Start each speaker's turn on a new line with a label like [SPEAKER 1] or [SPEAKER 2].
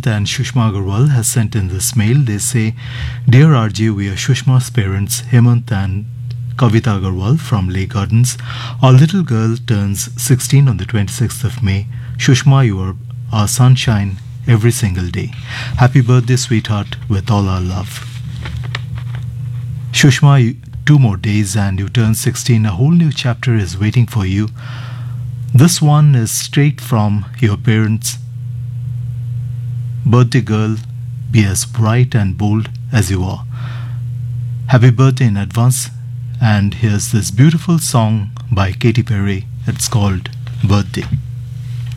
[SPEAKER 1] Hemant and Shushma Agarwal has sent in this mail. They say, Dear RJ, we are Shushma's parents, Hemant and Kavita Agarwal from Lake Gardens. Our little girl turns 16 on the 26th of May. Shushma, you are our sunshine every single day. Happy birthday, sweetheart, with all our love. Shushma, 2 more days and you turn 16. A whole new chapter is waiting for you. This one is straight from your parents. Birthday girl, be as bright and bold as you are. Happy birthday in advance. And here's this beautiful song by Katy Perry. It's called Birthday.